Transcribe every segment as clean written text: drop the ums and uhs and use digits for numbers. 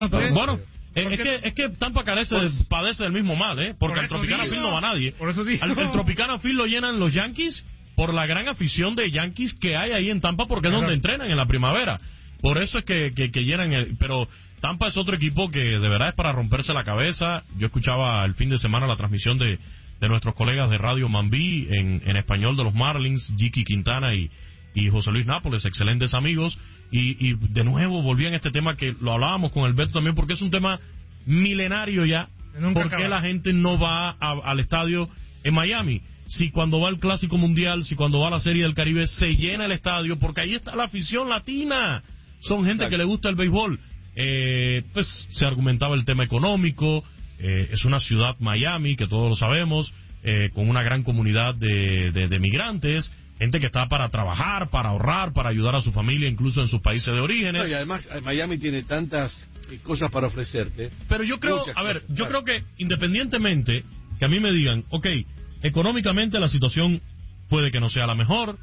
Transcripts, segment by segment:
Bueno, es que Tampa padece del mismo mal, porque al Tropicana Field no va nadie. Por eso digo. El Tropicana Field lo llenan los Yankees por la gran afición de Yankees que hay ahí en Tampa, porque es donde entrenan en la primavera. Por eso es que llenan pero Tampa es otro equipo que de verdad es para romperse la cabeza. Yo escuchaba el fin de semana la transmisión de nuestros colegas de Radio Mambí en español de los Marlins, Jiki Quintana y José Luis Nápoles, excelentes amigos, y de nuevo volvían a este tema que lo hablábamos con Alberto también, porque es un tema milenario ya. ¿Por qué la gente no va al estadio en Miami? Si cuando va al Clásico Mundial, si cuando va a la Serie del Caribe, se llena el estadio, porque ahí está la afición latina. Son gente que le gusta el béisbol. Pues se argumentaba el tema económico. Es una ciudad, Miami, que todos lo sabemos, con una gran comunidad de migrantes, gente que está para trabajar, para ahorrar, para ayudar a su familia, incluso en sus países de orígenes. Y además Miami tiene tantas cosas para ofrecerte. Pero yo creo, creo que independientemente que a mí me digan, económicamente la situación puede que no sea la mejor,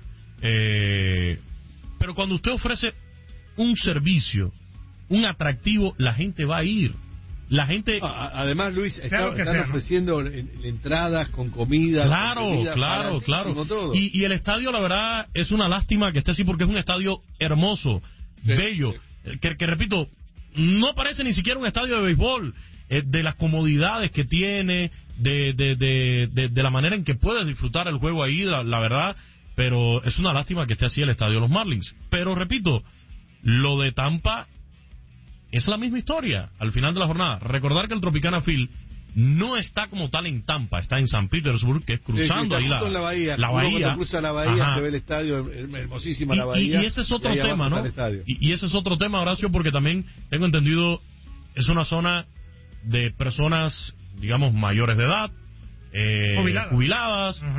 pero cuando usted ofrece un servicio, un atractivo, la gente va a ir. La gente... además, Luis, están ofreciendo entradas con comida. Claro. Todo. Y el estadio, la verdad, es una lástima que esté así, porque es un estadio hermoso, bello, que repito, no parece ni siquiera un estadio de béisbol, de las comodidades que tiene, de la manera en que puedes disfrutar el juego ahí, la verdad, pero es una lástima que esté así el estadio de los Marlins. Pero repito, lo de Tampa es la misma historia al final de la jornada. Recordar que el Tropicana Field no está como tal en Tampa, está en San Petersburg, que es cruzando ahí la bahía. Cuando cruza la bahía se ve el estadio, hermosísima la bahía. Y ese es otro tema, ¿no? Y ese es otro tema, Horacio, porque también tengo entendido, es una zona de personas, digamos, mayores de edad, jubiladas,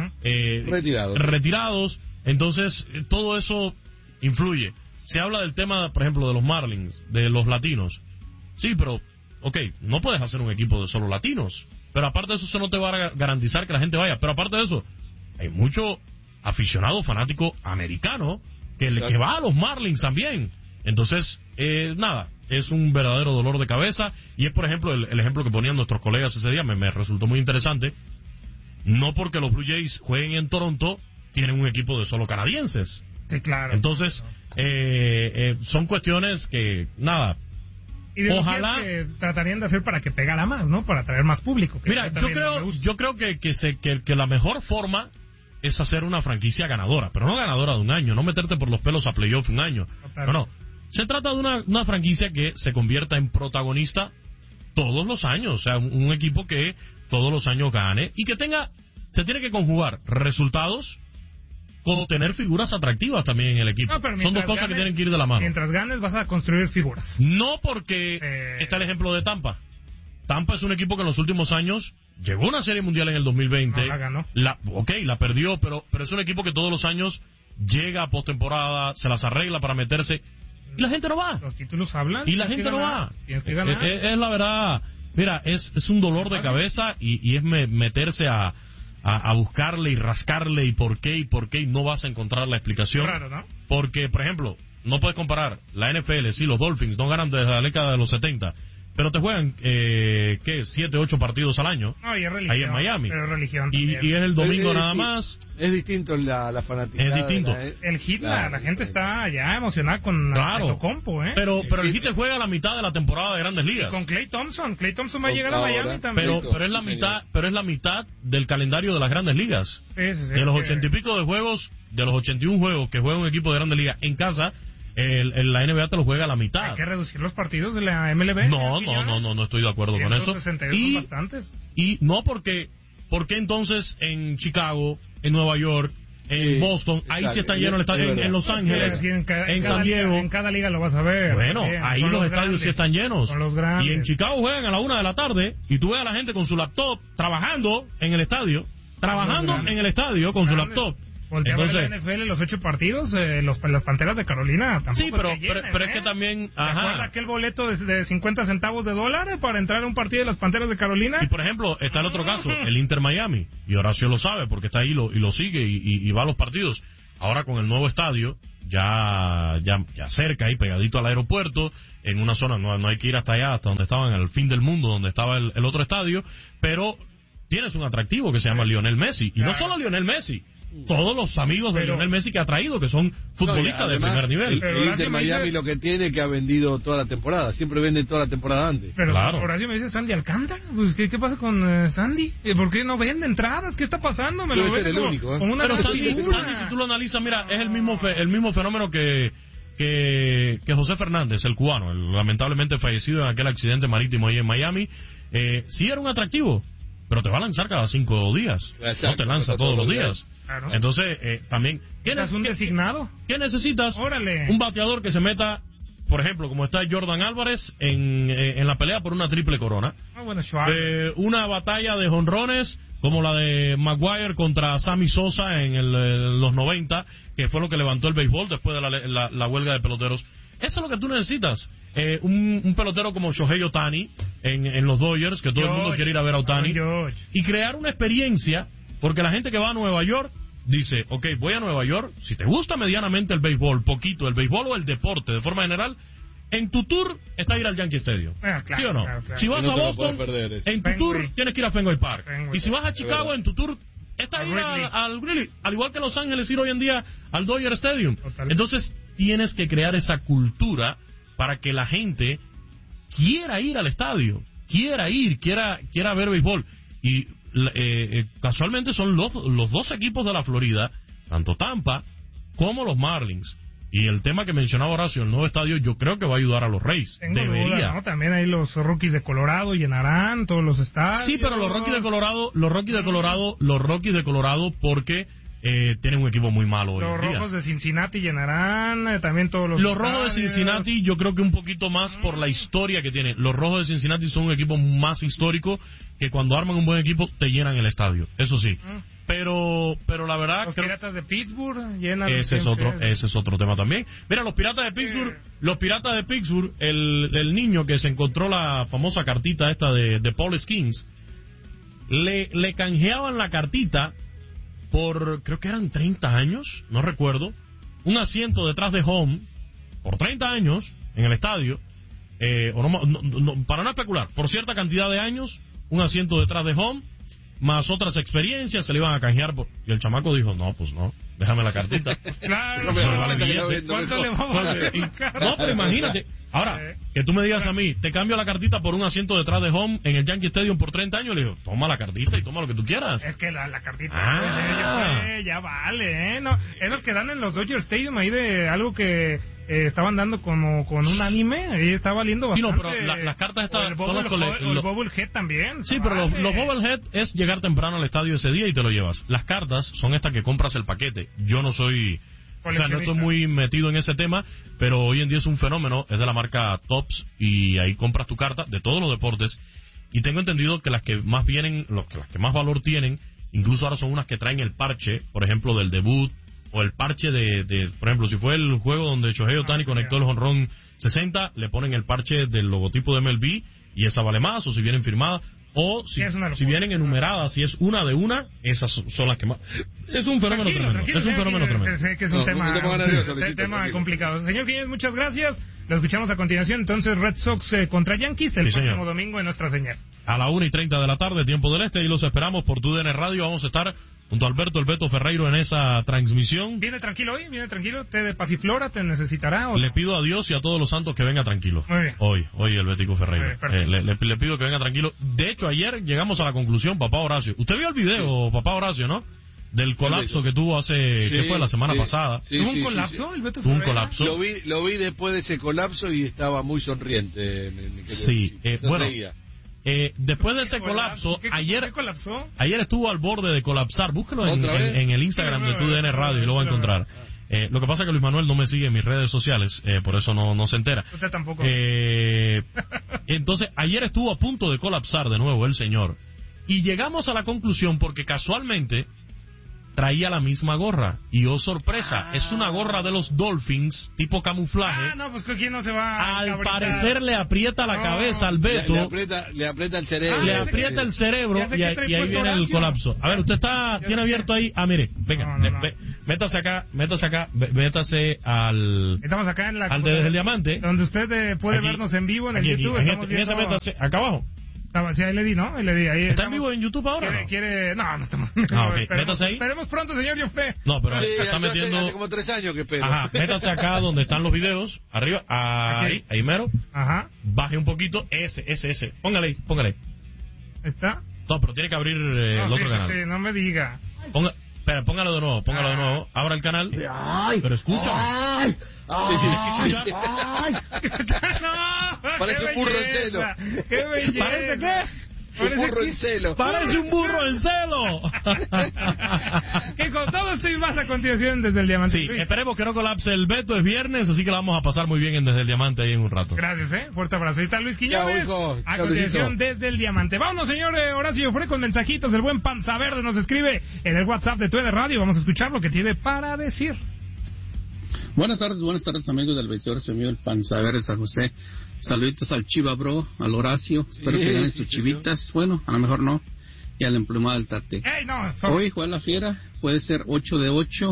retirados. Entonces, todo eso influye. Se habla del tema, por ejemplo, de los Marlins, de los latinos. Sí, pero, no puedes hacer un equipo de solo latinos. Pero aparte de eso no te va a garantizar que la gente vaya. Pero aparte de eso, hay mucho aficionado fanático americano que va a los Marlins también. Entonces, es un verdadero dolor de cabeza. Y es, por ejemplo, el ejemplo que ponían nuestros colegas ese día, me resultó muy interesante. No porque los Blue Jays jueguen en Toronto, tienen un equipo de solo canadienses. Sí, claro. Entonces, son cuestiones que, ojalá que tratarían de hacer para que pegara más, ¿no? Para atraer más público. Mira, yo creo que la mejor forma es hacer una franquicia ganadora, pero no ganadora de un año, no meterte por los pelos a playoff un año. No. Se trata de una franquicia que se convierta en protagonista todos los años, o sea, un equipo que todos los años gane y que se tiene que conjugar resultados con tener figuras atractivas también en el equipo. Son dos cosas que tienen que ir de la mano. Mientras ganes vas a construir figuras. No, porque está el ejemplo de Tampa. Tampa es un equipo que en los últimos años llegó a una serie mundial en el 2020. No la ganó. La perdió, pero es un equipo que todos los años llega a postemporada, se las arregla para meterse. Y la gente no va. Los títulos hablan. Y la gente no va. Tienes que ganar. Es la verdad. Mira, es un dolor de cabeza y es meterse a buscarle y rascarle y por qué y no vas a encontrar la explicación. Claro, ¿no? Porque, por ejemplo, no puedes comparar la NFL, sí, los Dolphins no ganan desde la década de los 70, pero te juegan, 7, 8 partidos al año. No, y es religión, ahí en Miami. Pero es religión y es el domingo nada más. Es distinto la fanaticada. Es distinto. El Heat, la gente está ya emocionada con Antetokounmpo, Pero el Heat juega la mitad de la temporada de Grandes Ligas. Y con Klay Thompson va a llegar a Miami también. Pero es la mitad del calendario de las Grandes Ligas. Sí, de los 80 y pico de juegos, de los 81 juegos que juega un equipo de Grandes Ligas en casa, la NBA te lo juega a la mitad. Hay que reducir los partidos de la MLB. No estoy de acuerdo con eso. 62 son bastantes. Y no porque entonces en Chicago, en Nueva York, en Boston, ahí sí está lleno el estadio, en Los Ángeles, en San Diego. En cada liga lo vas a ver. Bueno, ahí los estadios sí están llenos. Son los grandes. Y en Chicago juegan a la 1 de la tarde y tú ves a la gente con su laptop trabajando en el estadio, con su laptop. Voltea a ver la NFL, los 8 partidos, las Panteras de Carolina tampoco. Sí, pero es que también... ¿Te acuerdas aquel boleto de 50 centavos de dólar para entrar a un partido de las Panteras de Carolina? Y por ejemplo, está el otro caso, el Inter Miami, y Horacio lo sabe porque está ahí y lo sigue y va a los partidos. Ahora con el nuevo estadio, ya cerca, ahí pegadito al aeropuerto, en una zona, no hay que ir hasta allá, hasta donde estaban, al fin del mundo, donde estaba el otro estadio, pero tienes un atractivo que se llama Lionel Messi, y no solo Lionel Messi, todos los amigos de Lionel Messi que ha traído, que son futbolistas de primer nivel. El Inter Miami lo que tiene que ha vendido toda la temporada, siempre vende toda la temporada antes. Pero claro. Horacio me dice Sandy Alcántara, pues ¿qué pasa con Sandy? ¿Por qué no vende entradas? ¿Qué está pasando? Me Debe ser el único, ¿eh? Pero Sandy, si tú lo analizas, mira, es el mismo fenómeno que José Fernández, el cubano, el lamentablemente fallecido en aquel accidente marítimo ahí en Miami. Sí era un atractivo, pero te va a lanzar cada 5 días. Exacto, no te lanza todos los días. Claro. Entonces, también... ¿Es un designado? ¿Qué necesitas? ¡Órale! Un bateador que se meta, por ejemplo, como está Jordan Álvarez, en la pelea por una triple corona. Bueno, una batalla de jonrones, como la de Maguire contra Sammy Sosa en los 90, que fue lo que levantó el béisbol después de la huelga de peloteros. Eso es lo que tú necesitas. Un pelotero como Shohei Ohtani en los Dodgers, que todo el mundo quiere ir a ver a Ohtani, y crear una experiencia, porque la gente que va a Nueva York dice, ok, voy a Nueva York, si te gusta medianamente el béisbol, poquito el béisbol o el deporte de forma general, en tu tour está ir al Yankee Stadium. Claro, ¿sí o no? Claro. Si vas a Boston, en tu tour tienes que ir a Fenway Park. Y si vas a Chicago, en tu tour está ir al Wrigley, al igual que en Los Ángeles ir hoy en día al Dodger Stadium. Total. Entonces tienes que crear esa cultura para que la gente quiera ir al estadio, quiera ver béisbol. Y casualmente son los dos equipos de la Florida, tanto Tampa como los Marlins. Y el tema que mencionaba Horacio, el nuevo estadio, yo creo que va a ayudar a los Rays. Debería. Duda, ¿no? También hay los Rockies de Colorado llenarán todos los estadios. Sí, pero los Rockies de Colorado porque tienen un equipo muy malo. Los Rojos de Cincinnati llenarán también todos los Rojos de Cincinnati, yo creo que un poquito más por la historia que tienen. Los Rojos de Cincinnati son un equipo más histórico, que cuando arman un buen equipo te llenan el estadio, eso sí. Pero la verdad, los Piratas de Pittsburgh llenan. Ese es otro tema también. Mira, los Piratas de Pittsburgh, el niño que se encontró la famosa cartita esta de Paul Skeens, le canjeaban la cartita por, creo que eran 30 años, no recuerdo, un asiento detrás de home por 30 años en el estadio, para no especular, por cierta cantidad de años, un asiento detrás de home, más otras experiencias, se le iban a canjear y el chamaco dijo, no, pues no, déjame la cartita. Claro, ¿cuánto le vamos a dedicar? No, pero imagínate, ahora, que tú me digas a mí, te cambio la cartita por un asiento detrás de home en el Yankee Stadium por 30 años, le digo, toma la cartita y toma lo que tú quieras. Es que la cartita ya vale, ¿eh? No, es lo que dan en los Dodger Stadium ahí de algo que estaban dando como con un anime, ahí está valiendo bastante. Sí, no, pero las cartas estas son el Bobblehead también. Sí, pero los Bobblehead es llegar temprano al estadio ese día y te lo llevas. Las cartas son estas que compras el paquete. Yo no soy... O sea, no estoy muy metido en ese tema, pero hoy en día es un fenómeno, es de la marca Topps, y ahí compras tu carta de todos los deportes, y tengo entendido que las que más vienen, las que más valor tienen, incluso ahora son unas que traen el parche, por ejemplo, del debut, o el parche por ejemplo, si fue el juego donde Shohei Ohtani conectó el jonrón 60, le ponen el parche del logotipo de MLB, y esa vale más, o si vienen firmadas, o si vienen enumeradas, si es una de una, esas son las que más... Es un fenómeno tremendo. Es un fenómeno tremendo. Sé que es un tema complicado. Señor Quiñones, muchas gracias. Lo escuchamos a continuación. Entonces, Red Sox contra Yankees el próximo domingo en nuestra señal. A la 1:30 de la tarde, tiempo del este, y los esperamos por TUDN Radio. Vamos a estar junto a Alberto El Beto Ferreiro en esa transmisión. ¿Viene tranquilo hoy? ¿Viene tranquilo? ¿Té de Pasiflora te necesitará? Le pido a Dios y a todos los santos que venga tranquilo. Muy bien. Hoy el Betico Ferreiro. Le pido que venga tranquilo. De hecho, ayer llegamos a la conclusión, papá Horacio. Usted vio el video, papá Horacio, ¿no? Del colapso que tuvo que fue la semana pasada. ¿Tuvo un colapso el Beto Ferreiro? Un colapso. Lo vi después de ese colapso y estaba muy sonriente. Bueno, después de ese colapso, ayer estuvo al borde de colapsar. Búsquelo en el Instagram de TUDN Radio y lo va a encontrar. Lo que pasa es que Luis Manuel no me sigue en mis redes sociales, por eso no se entera. Usted tampoco. Entonces, ayer estuvo a punto de colapsar de nuevo el señor. Y llegamos a la conclusión porque casualmente traía la misma gorra. Y oh sorpresa, es una gorra de los Dolphins, tipo camuflaje. No, pues ¿quién no se va a Al cabritar? parecer le aprieta la cabeza al Beto. Le aprieta el cerebro. Le aprieta el cerebro y ahí viene el colapso. A ver, usted tiene abierto ahí. Mire, venga, métase acá, métase al... Estamos acá en la... Al desde el diamante. Donde usted puede vernos en vivo en el YouTube. Estamos viendo... Métase acá abajo. Sí, ahí le di, ¿no? Ahí le di. Ahí ¿Está en vivo en YouTube ahora? No estamos. Okay. Métase ahí. Esperemos pronto, señor Jofre. No, pero se está metiendo. Hace como 3 años que espero. Ajá, métase acá donde están los videos. Arriba. Ahí mero. Ajá. Baje un poquito. Ese. Póngale ahí. ¿Está? No, pero tiene que abrir el otro canal. Sí, no me diga. Espera, póngalo de nuevo. Abra el canal. Pero escúchame. Parece un burro en celo. ¡Qué belleza! ¿Parece qué? Un burro en celo. Parece un burro en celo. Que con todo esto y más a continuación desde el Diamante. Sí, esperemos que no colapse el Beto. Es viernes, así que la vamos a pasar muy bien en Desde el Diamante ahí en un rato. Gracias, fuerte abrazo. Ahí está Luis Quiñones. A continuación desde el Diamante. Vámonos, señor Horacio Jofre, con mensajitos. El buen Panza Verde nos escribe en el WhatsApp de TUDN Radio. Vamos a escuchar lo que tiene para decir. Buenas tardes amigos del vestidor, soy mío el Panza Verde San José. Saluditos al Chiva Bro, al Horacio, espero que ganen sus chivitas, bueno, a lo mejor no, y al emplumado del Tate. Hoy juega la Fiera, puede ser 8 de 8,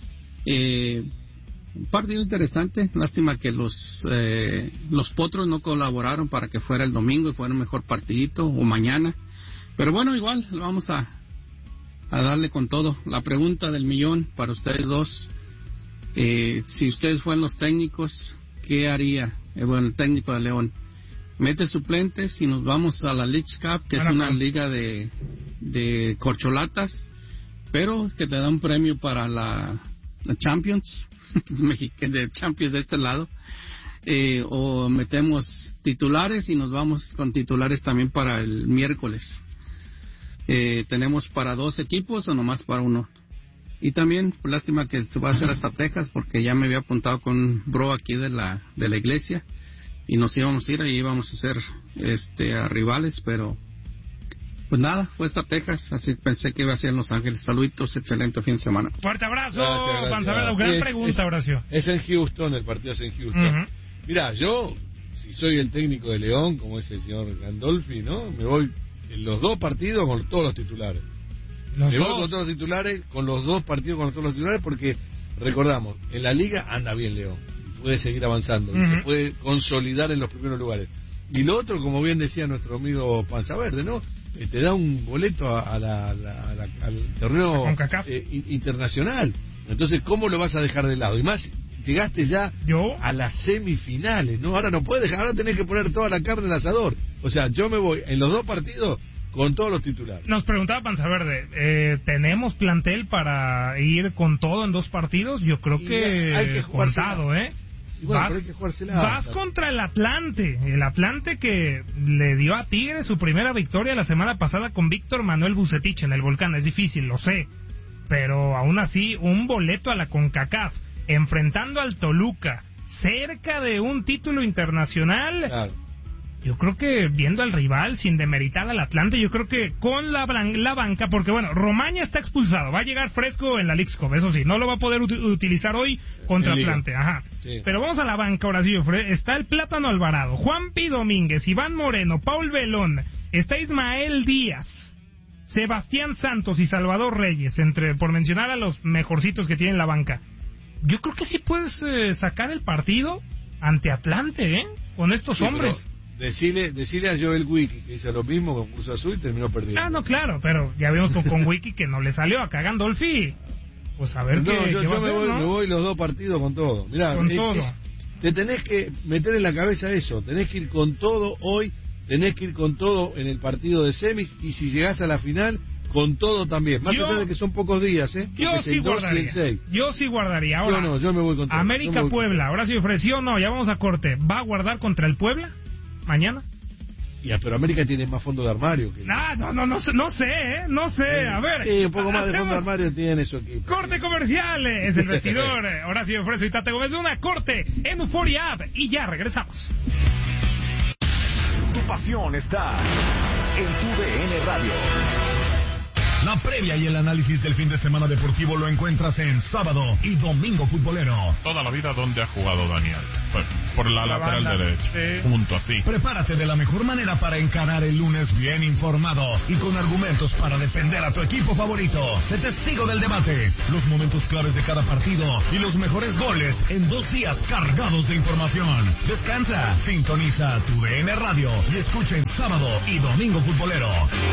un partido interesante, lástima que los Potros no colaboraron para que fuera el domingo y fuera un mejor partidito, o mañana, pero bueno, igual, vamos a darle con todo. La pregunta del millón para ustedes dos, si ustedes fueran los técnicos, ¿qué haría? El técnico de León. Mete suplentes y nos vamos a la Leagues Cup, que es una liga de corcholatas, pero que te da un premio para la Champions, de Champions de este lado. O metemos titulares y nos vamos con titulares también para el miércoles. ¿Tenemos para 2 equipos o nomás para 1? Y también, lástima que se va a hacer hasta Texas, porque ya me había apuntado con un bro aquí de la iglesia y nos íbamos a ir, ahí íbamos a ser a rivales, pero pues nada, fue hasta Texas, así pensé que iba a ser en Los Ángeles. Saluditos, excelente fin de semana. Fuerte abrazo, Panzavero. Gran pregunta, Horacio. Es en Houston, el partido es en Houston. Mirá, yo, si soy el técnico de León, como es el señor Gandolfi, ¿no? Me voy en los 2 partidos con todos los titulares. Me voy con todos los titulares, con los 2 partidos con todos los titulares, porque recordamos, en la liga anda bien León, puede seguir avanzando, y se puede consolidar en los primeros lugares. Y lo otro, como bien decía nuestro amigo Panza Verde, ¿no? Te da un boleto al torneo internacional. Entonces, ¿cómo lo vas a dejar de lado? Y más, llegaste ya a las semifinales, ¿no? Ahora no puedes dejar, ahora tenés que poner toda la carne en el asador. O sea, yo me voy en los 2 partidos con todos los titulares. Nos preguntaba Panza Verde, ¿tenemos plantel para ir con todo en 2 partidos? Yo creo que hay que contado, Bueno, vas contra el Atlante que le dio a Tigre su primera victoria la semana pasada con Víctor Manuel Vucetich en el Volcán. Es difícil, lo sé, pero aún así un boleto a la CONCACAF, enfrentando al Toluca, cerca de un título internacional. Claro. Yo creo que viendo al rival, sin demeritar al Atlante, yo creo que con la banca, porque bueno, Romaña está expulsado, va a llegar fresco en la Leagues Cup, eso sí, no lo va a poder utilizar hoy contra Atlante, sí. Pero vamos a la banca ahora sí, está el Plátano Alvarado, Juanpi Domínguez, Iván Moreno, Paul Velón, está Ismael Díaz, Sebastián Santos y Salvador Reyes, por mencionar a los mejorcitos que tienen la banca. Yo creo que sí puedes sacar el partido ante Atlante, con estos hombres. Decile a Joel Wiki que hizo lo mismo con Cruz Azul y terminó perdiendo. No, claro, pero ya vimos con Wiki que no le salió. Acá Gandolfi, pues a ver qué yo va a hacer, ¿no? Me voy los 2 partidos con todo. Mirá, te tenés que meter en la cabeza eso. Tenés que ir con todo hoy, tenés que ir con todo en el partido de semis, y si llegás a la final, con todo también. Más allá de que son pocos días, Yo sí guardaría. Ahora, yo me voy con todo. América Puebla, ahora sí ofreció, no, ya vamos a corte. ¿Va a guardar contra el Puebla mañana? Pero América tiene más fondo de armario que... No sé, a ver. Sí, un poco más de fondo de armario tiene su equipo. Corte comercial, es el vestidor. Horacio Freso y Tate Gómez Luna, corte en Euphoria App y ya regresamos. Tu pasión está en TUDN Radio. La previa y el análisis del fin de semana deportivo lo encuentras en Sábado y Domingo Futbolero. Toda la vida, ¿dónde ha jugado Daniel? Por la lateral derecha. Sí. Punto, así. Prepárate de la mejor manera para encarar el lunes bien informado y con argumentos para defender a tu equipo favorito. Sé testigo del debate, los momentos claves de cada partido y los mejores goles en 2 días cargados de información. Descansa, sintoniza tu DN Radio y escucha en Sábado y Domingo Futbolero.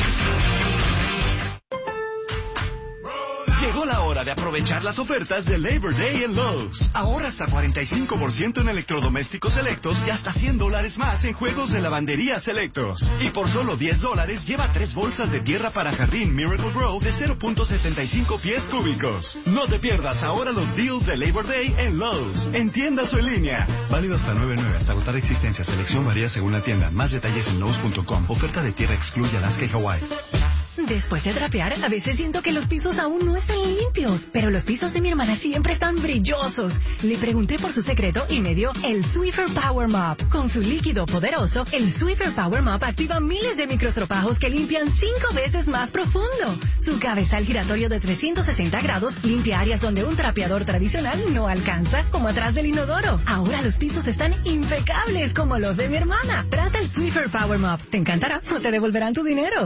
Llegó la hora de aprovechar las ofertas de Labor Day en Lowe's. Ahorra hasta 45% en electrodomésticos selectos y hasta $100 más en juegos de lavandería selectos. Y por solo $10 lleva 3 bolsas de tierra para jardín Miracle Grow de 0.75 pies cúbicos. No te pierdas ahora los deals de Labor Day en Lowe's, en tiendas o en línea. Válido hasta 9/9, hasta agotar existencia. Selección varía según la tienda. Más detalles en Lowe's.com. Oferta de tierra excluye Alaska y Hawái. Después de trapear, a veces siento que los pisos aún no están limpios, pero los pisos de mi hermana siempre están brillosos. Le pregunté por su secreto y me dio el Swiffer Power Mop. Con su líquido poderoso, el Swiffer Power Mop activa miles de microestropajos que limpian 5 veces más profundo. Su cabezal giratorio de 360 grados limpia áreas donde un trapeador tradicional no alcanza, como atrás del inodoro. Ahora los pisos están impecables como los de mi hermana. Trata el Swiffer Power Mop. Te encantará o te devolverán tu dinero.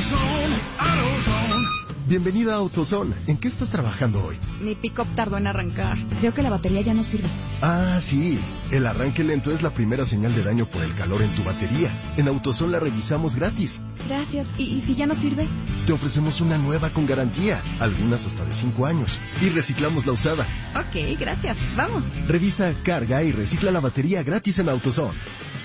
Bienvenida a AutoZone. ¿En qué estás trabajando hoy? Mi pick-up tardó en arrancar. Creo que la batería ya no sirve. Ah, sí. El arranque lento es la primera señal de daño por el calor en tu batería. En AutoZone la revisamos gratis. Gracias. ¿Y si ya no sirve? Te ofrecemos una nueva con garantía, algunas hasta de 5 años. Y reciclamos la usada. Ok, gracias. Vamos. Revisa, carga y recicla la batería gratis en AutoZone.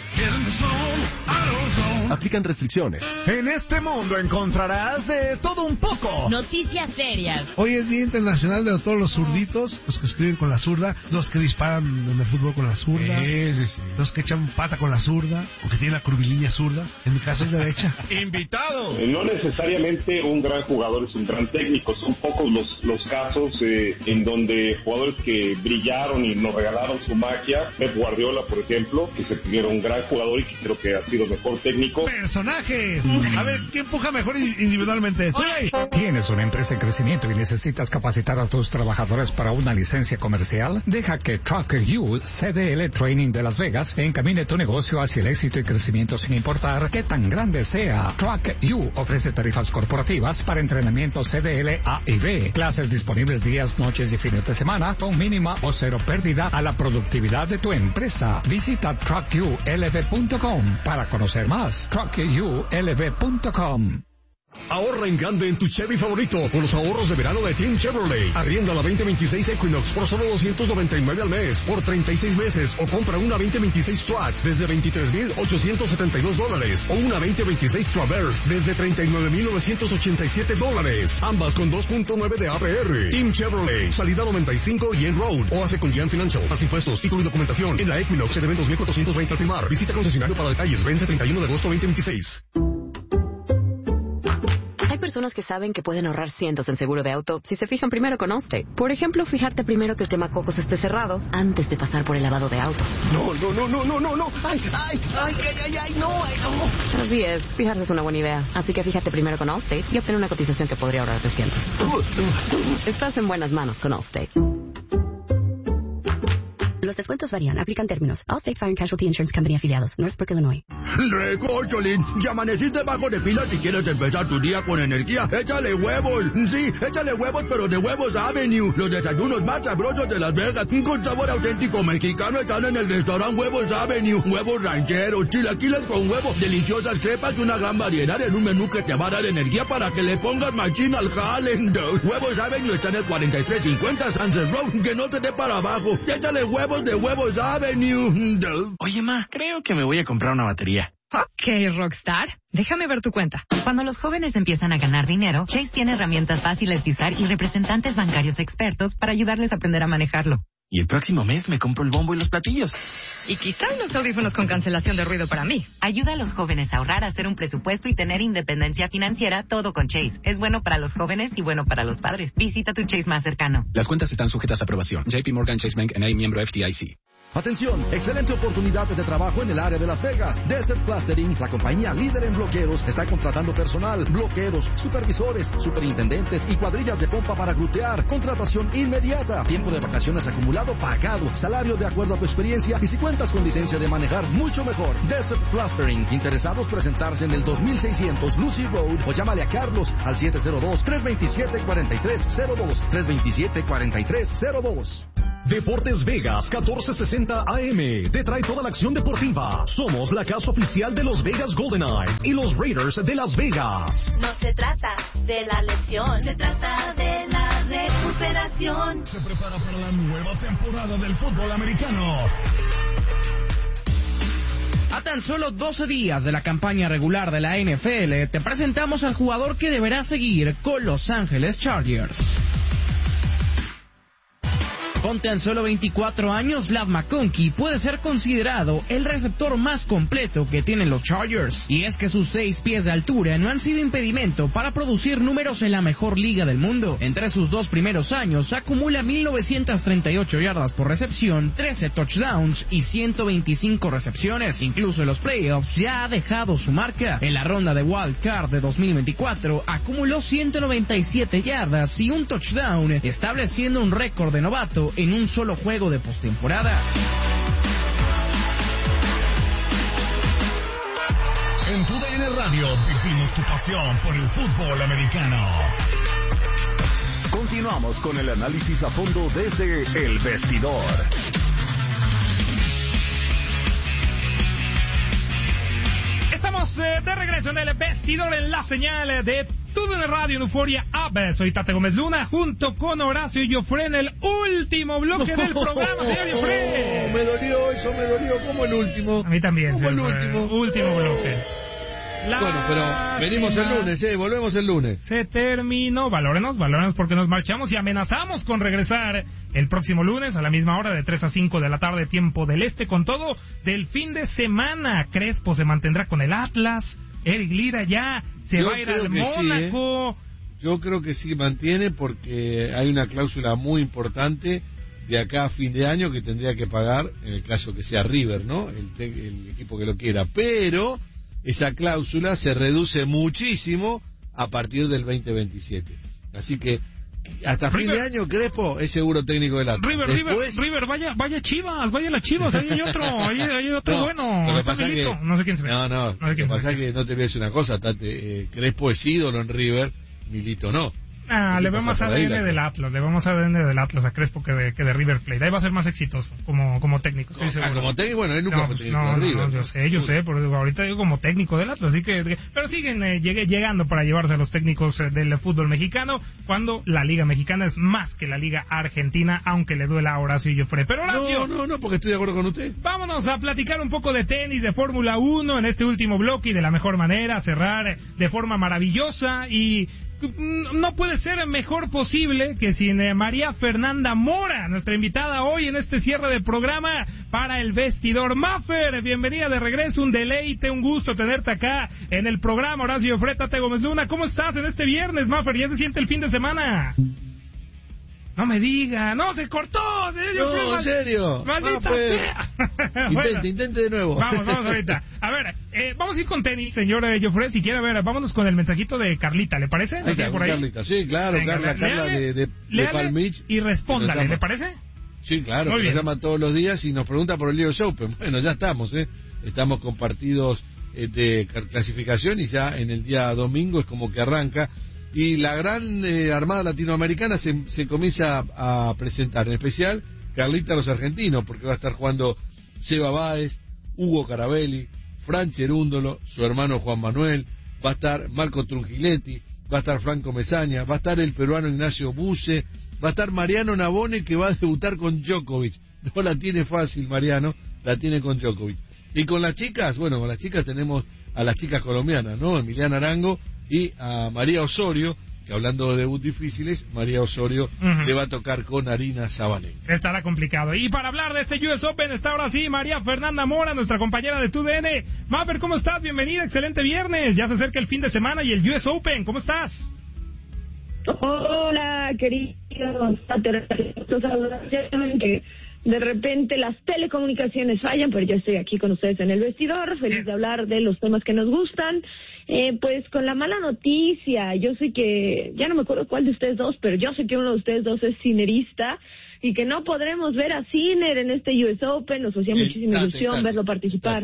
Aplican restricciones. En este mundo encontrarás de todo un poco. Noticias serias. Hoy es Día Internacional de todos los zurditos, los que escriben con la zurda, los que disparan en el fútbol con la zurda, los que echan pata con la zurda, o que tienen la curvilínea zurda. En mi caso es derecha. ¡Invitado! No necesariamente un gran jugador es un gran técnico. Son pocos los casos en donde jugadores que brillaron y nos regalaron su magia. Pep Guardiola, por ejemplo, que se pidieron un gran jugador y que creo que ha sido mejor técnico. ¡Personajes! A ver, ¿quién empuja mejor individualmente? ¿Tienes una empresa en crecimiento y necesitas capacitar a tus trabajadores para una licencia comercial? Deja que Truck You CDL Training de Las Vegas encamine tu negocio hacia el éxito y crecimiento sin importar qué tan grande sea. Truck You ofrece tarifas corporativas para entrenamiento CDL A y B. Clases disponibles días, noches y fines de semana con mínima o cero pérdida a la productividad de tu empresa. Visita truckyoulv.com para conocer más. truckyoulv.com. Ahorra en grande en tu Chevy favorito con los ahorros de verano de Team Chevrolet. Arrienda la 2026 Equinox por solo $299 al mes por 36 meses o compra una 2026 Trax desde $23,872 o una 2026 Traverse desde $39,987. Ambas con 2.9 de APR. Team Chevrolet, salida 95 y en Road o hace con Jan Financial. Más impuestos, título y documentación. En la Equinox se deben 2,420 al firmar. Visita concesionario para detalles. Vence 31 de agosto 2026. Personas que saben que pueden ahorrar cientos en seguro de auto si se fijan primero con Allstate. Por ejemplo, fijarte primero que el quemacocos esté cerrado antes de pasar por el lavado de autos. No. Ay, no. Así es, fijarse es una buena idea. Así que fíjate primero con Allstate y obtener una cotización que podría ahorrarte cientos. Estás en buenas manos con Allstate. Los descuentos varían. Aplican términos. Allstate Fire and Casualty Insurance Company afiliados. Northbrook, Illinois. Recócholín, ya amaneciste bajo de pila si quieres empezar tu día con energía. Échale huevos. Sí, échale huevos, pero de Huevos Avenue. Los desayunos más sabrosos de Las Vegas. Con sabor auténtico mexicano están en el restaurante Huevos Avenue. Huevos rancheros, chilaquiles con huevo, deliciosas crepas y una gran variedad en un menú que te va a dar energía para que le pongas machín al jale. Huevos Avenue está en el 4350 Sunset Road. Que no te dé para abajo. Échale huevos de Huevos Avenue. Oye, ma, creo que me voy a comprar una batería. Ok, Rockstar. Déjame ver tu cuenta. Cuando los jóvenes empiezan a ganar dinero, Chase tiene herramientas fáciles de usar y representantes bancarios expertos para ayudarles a aprender a manejarlo. Y el próximo mes me compro el bombo y los platillos. Y quizá unos audífonos con cancelación de ruido para mí. Ayuda a los jóvenes a ahorrar, a hacer un presupuesto y tener independencia financiera, todo con Chase. Es bueno para los jóvenes y bueno para los padres. Visita tu Chase más cercano. Las cuentas están sujetas a aprobación. JP Morgan Chase Bank N.A. miembro FDIC. Atención, excelente oportunidad de trabajo en el área de Las Vegas. Desert Plastering, la compañía líder en bloqueros, está contratando personal, bloqueros, supervisores, superintendentes y cuadrillas de pompa para glutear. Contratación inmediata. Tiempo de vacaciones acumulado pagado. Salario de acuerdo a tu experiencia y si cuentas con licencia de manejar, mucho mejor. Desert Plastering. Interesados presentarse en el 2600 Lucy Road o llámale a Carlos al 702-327-4302. 327-4302. Deportes Vegas 1460 AM te trae toda la acción deportiva. Somos la casa oficial de los Vegas Golden Knights y los Raiders de Las Vegas. No se trata de la lesión, se trata de la recuperación. Se prepara para la nueva temporada del fútbol americano. A tan solo 12 días de la campaña regular de la NFL, te presentamos al jugador que deberá seguir con Los Ángeles Chargers. Con tan solo 24 años, Ladd McConkey puede ser considerado el receptor más completo que tienen los Chargers. Y es que sus 6 pies de altura no han sido impedimento para producir números en la mejor liga del mundo. Entre sus 2 primeros años, acumula 1,938 yardas por recepción, 13 touchdowns y 125 recepciones. Incluso en los playoffs ya ha dejado su marca. En la ronda de Wild Card de 2024, acumuló 197 yardas y un touchdown, estableciendo un récord de novato en un solo juego de postemporada. En TUDN Radio vivimos tu pasión por el fútbol americano. Continuamos con el análisis a fondo desde El Vestidor. Estamos de regreso en El Vestidor en la señal de TUDN Radio en Euforia App. Soy Tate Gómez Luna junto con Horacio Joffre en el último bloque del programa, señor Joffre. Me dolió, eso me dolió. ¿Cómo el último? A mí también. ¿Cómo el último bloque. Bueno, pero venimos el lunes, volvemos el lunes. Se terminó. Valórenos porque nos marchamos y amenazamos con regresar el próximo lunes a la misma hora de 3 a 5 de la tarde, tiempo del este, con todo del fin de semana. Crespo se mantendrá con el Atlas. Eric Lira ya se va a ir al Mónaco. Yo creo que sí mantiene porque hay una cláusula muy importante de acá a fin de año que tendría que pagar, en el caso que sea River, ¿no? El equipo que lo quiera. Pero esa cláusula se reduce muchísimo a partir del 2027. Así que hasta fin de año, Crespo es seguro técnico del Atlas. River, vaya Chivas, vaya las Chivas, ahí hay otro, hay otro no, bueno. Lo que pasa que, no sé quién se ve. Lo que pasa es que no te voy a decir una cosa, Tate, Crespo es ídolo en River, Milito no. Le vemos ADN del Atlas, a Crespo que de River Plate. Ahí va a ser más exitoso como técnico, estoy seguro. Como técnico, bueno, él nunca fue técnico de River. Yo sé, porque ahorita digo como técnico del Atlas, así que pero siguen llegando para llevarse a los técnicos del fútbol mexicano, cuando la Liga Mexicana es más que la Liga Argentina, aunque le duela a Horacio Joffre. Pero Horacio, no, porque estoy de acuerdo con usted. Vámonos a platicar un poco de tenis, de Fórmula 1 en este último bloque y de la mejor manera, cerrar de forma maravillosa y no puede ser mejor posible que sin María Fernanda Mora, nuestra invitada hoy en este cierre de programa para El Vestidor. Maffer, bienvenida de regreso, un deleite, un gusto tenerte acá en el programa. Horacio Joffre, Tate Gómez Luna, ¿cómo estás en este viernes, Maffer? ¿Ya se siente el fin de semana? No me diga, no, se cortó. No, en serio. Maldita sea. Intente de nuevo. Vamos ahorita. A ver, vamos a ir con tenis, señor Joffre, si quiere. A ver, vámonos con el mensajito de Carlita, ¿le parece? Sí, por ahí. Carlita, sí, claro. Venga, Carla de Palm Beach. Y respóndale, ¿le parece? Sí, claro, que nos llama todos los días y nos pregunta por el US Open. Bueno, ya estamos, Estamos con partidos de clasificación y ya en el día domingo es como que arranca. Y la gran armada latinoamericana se comienza a presentar, en especial Carlita los argentinos, porque va a estar jugando Seba Báez, Hugo Carabelli, Fran Cherúndolo, su hermano Juan Manuel, va a estar Marco Trungiletti, va a estar Franco Mezaña, va a estar el peruano Ignacio Buse, va a estar Mariano Navone, que va a debutar con Djokovic. No la tiene fácil Mariano, la tiene con Djokovic. Y con las chicas, bueno, con las chicas tenemos a las chicas colombianas, ¿no? Emiliana Arango y a María Osorio, que hablando de debut difíciles, María Osorio le va a tocar con Arina Sabanenko. Estará complicado. Y para hablar de este US Open está ahora sí María Fernanda Mora, nuestra compañera de TUDN. Maffer, ¿cómo estás? Bienvenida, excelente viernes. Ya se acerca el fin de semana y el US Open. ¿Cómo estás? Hola, queridos. de repente las telecomunicaciones fallan, pero yo estoy aquí con ustedes en el vestidor, feliz de hablar de los temas que nos gustan. Pues con la mala noticia, yo sé que, ya no me acuerdo cuál de ustedes dos, pero yo sé que uno de ustedes dos es cinerista y que no podremos ver a Sinner en este US Open. Nos hacía muchísima ilusión verlo participar.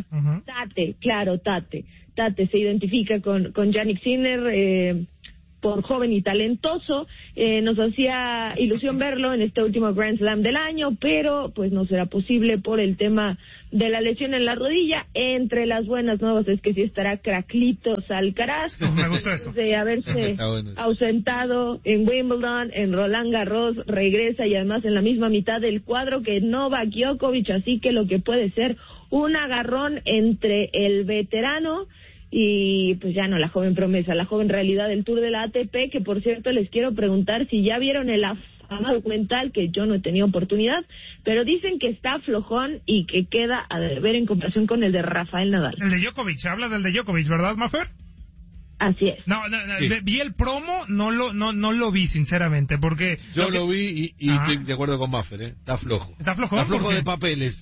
Tate se identifica con Jannik Sinner, por joven y talentoso. Nos hacía ilusión verlo en este último Grand Slam del año, pero pues no será posible por el tema de la lesión en la rodilla. Entre las buenas nuevas es que sí estará Carlitos Alcaraz. Me gusta eso. De haberse ausentado en Wimbledon, en Roland Garros, regresa y además en la misma mitad del cuadro que Novak Djokovic, así que lo que puede ser un agarrón entre el veterano y pues ya no la joven promesa, la joven realidad del Tour de la ATP, que por cierto les quiero preguntar si ya vieron el afamado documental, que yo no he tenido oportunidad, pero dicen que está flojón y que queda a deber en comparación con el de Rafael Nadal. El de Djokovic, hablas del de Djokovic, ¿verdad, Mafer? Así es. No, sí. Vi el promo, no lo vi sinceramente, porque yo lo vi y estoy de acuerdo con Maffer, está flojo. Está flojo de papeles,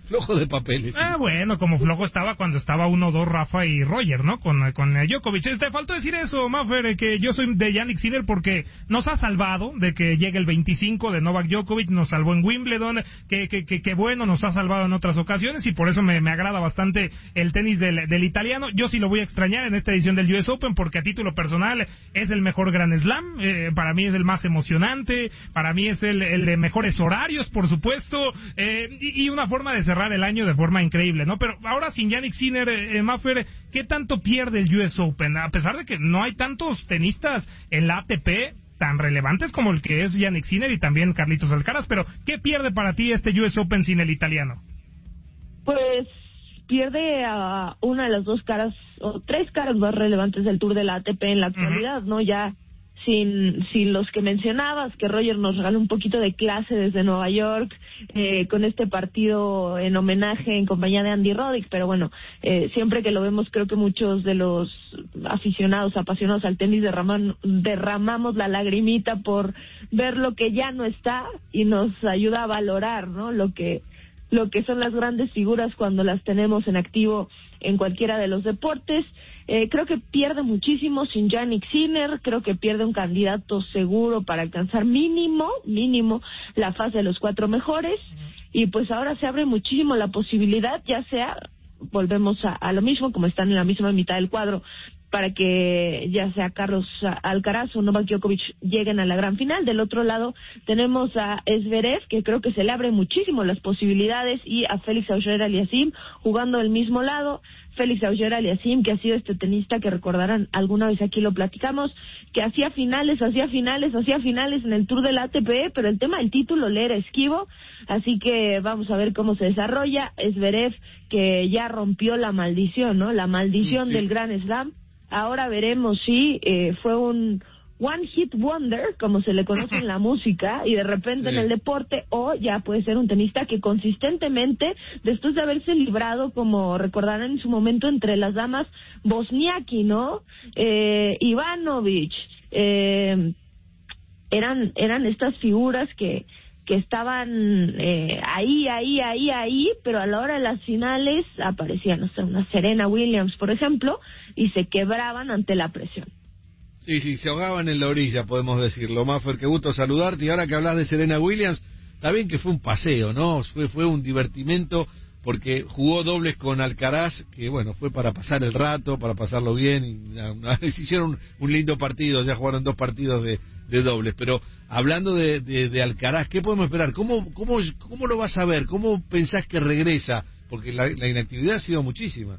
bueno, como flojo estaba cuando estaba 1-2 Rafa y Roger, ¿no? Con Djokovic. Te faltó decir eso, Maffer, que yo soy de Jannik Sinner porque nos ha salvado de que llegue el 25 de Novak Djokovic, nos salvó en Wimbledon, que bueno, nos ha salvado en otras ocasiones y por eso me agrada bastante el tenis del italiano. Yo sí lo voy a extrañar en esta edición del US Open porque a título personal es el mejor Grand Slam, para mí es el más emocionante, para mí es el de mejores horarios, por supuesto, y una forma de cerrar el año de forma increíble, ¿no? Pero ahora sin Jannik Sinner, Maffer, ¿qué tanto pierde el US Open? A pesar de que no hay tantos tenistas en la ATP tan relevantes como el que es Jannik Sinner y también Carlitos Alcaraz, pero ¿qué pierde para ti este US Open sin el italiano? Pues pierde a una de las dos caras o tres caras más relevantes del Tour de la ATP en la actualidad, ¿no? Ya sin los que mencionabas, que Roger nos regaló un poquito de clase desde Nueva York, con este partido en homenaje en compañía de Andy Roddick, pero bueno, siempre que lo vemos creo que muchos de los aficionados, apasionados al tenis derramamos la lagrimita por ver lo que ya no está y nos ayuda a valorar, ¿no? Lo que son las grandes figuras cuando las tenemos en activo en cualquiera de los deportes. Creo que pierde muchísimo sin Jannik Sinner, creo que pierde un candidato seguro para alcanzar mínimo la fase de los 4 mejores, y pues ahora se abre muchísimo la posibilidad, ya sea, volvemos a lo mismo, como están en la misma mitad del cuadro, para que ya sea Carlos Alcaraz o Novak Djokovic lleguen a la gran final. Del otro lado tenemos a Zverev, que creo que se le abre muchísimo las posibilidades, y a Félix Auger-Aliassime jugando del mismo lado. Félix Auger-Aliassime, que ha sido este tenista que recordarán, alguna vez aquí lo platicamos, que hacía finales en el Tour de la ATP, pero el tema del título le era esquivo, así que vamos a ver cómo se desarrolla. Zverev, que ya rompió la maldición, ¿no? La maldición del Grand Slam. Ahora veremos si fue un one hit wonder, como se le conoce en la música, y de repente en el deporte, o ya puede ser un tenista que consistentemente, después de haberse librado, como recordarán en su momento, entre las damas, Wozniacki, ¿no? Ivanovic, eran estas figuras que estaban ahí, pero a la hora de las finales aparecían, no sé, una Serena Williams, por ejemplo, y se quebraban ante la presión. Sí, se ahogaban en la orilla, podemos decirlo. Maffer, qué gusto saludarte. Y ahora que hablas de Serena Williams, está bien que fue un paseo, ¿no? Fue un divertimento, porque jugó dobles con Alcaraz, que bueno, fue para pasar el rato, para pasarlo bien, y hicieron un lindo partido, ya jugaron 2 partidos de dobles. Pero hablando de Alcaraz, ¿qué podemos esperar? ¿Cómo lo vas a ver? ¿Cómo pensás que regresa? Porque la inactividad ha sido muchísima.